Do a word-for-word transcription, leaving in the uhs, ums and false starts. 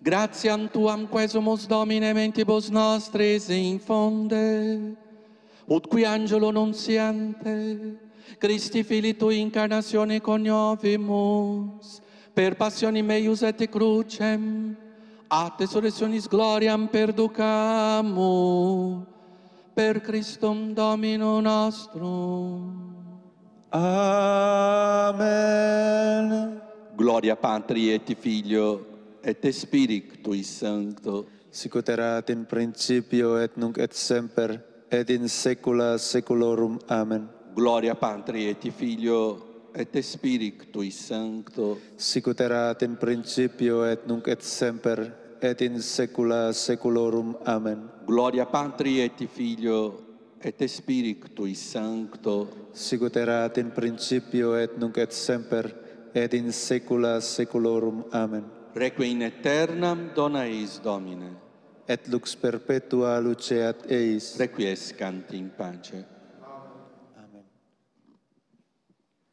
Gratiam tuam quesumus Domine mentibus nostris infonde, ut qui angelo nunziante, Christi Filii Tui incarnatione coniovimus, per passionem meius et crucem, ad resurrectionis gloriam perducamu, per Christum Domino nostrum. Amen. Gloria Patri et Filio et Spiritui Sancto. Sicut erat in principio et nunc et semper et in saecula saeculorum. Amen. Gloria Patri et Filio et Spiritui Sancto. Sicut erat in principio et nunc et semper et in saecula saeculorum. Amen. Gloria Patri et Filio et Spiritui Sancto. Sicut erat in principio et nunc et semper et in saecula saeculorum. Amen. Requiem in aeternam dona eis Domine. Et lux perpetua luceat eis. Requiescant in pace.